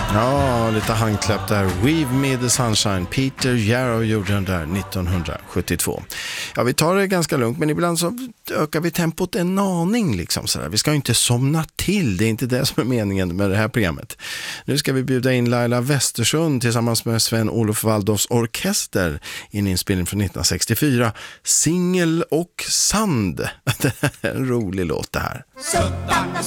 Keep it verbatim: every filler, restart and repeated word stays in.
Ja, lite handklapp där. Weave Me the Sunshine. Peter Yarrow gjorde den där nittonhundrasjuttiotvå. Ja, vi tar det ganska lugnt, men ibland så ökar vi tempot en aning liksom sådär. Vi ska ju inte somna till, det är inte det som är meningen med det här programmet. Nu ska vi bjuda in Laila Westersund tillsammans med Sven-Olof Waldorfs orkester i en inspelning från nittonhundrasextiofyra. Singel och sand. Det är en rolig låt det här. Suttarna